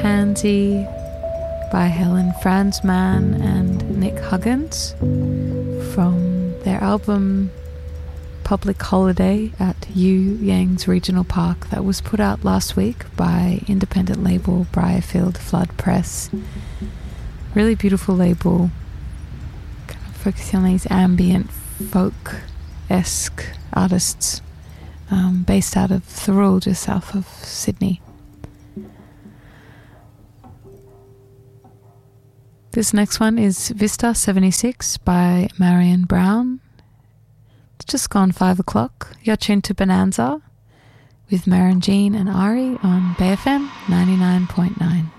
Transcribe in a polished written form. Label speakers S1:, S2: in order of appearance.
S1: Pansy by Helen Franzman and Nick Huggins from their album Public Holiday at Yu Yang's Regional Park that was put out last week by independent label Briarfield Flood Press. Really beautiful label, kind of focusing on these ambient folk-esque artists, based out of Thirroul, just south of Sydney. This next one is Vista 76 by Marion Brown. It's just gone 5 o'clock. You're tuned to Bonanza with Maren Jean and Ari on BayFM 99.9.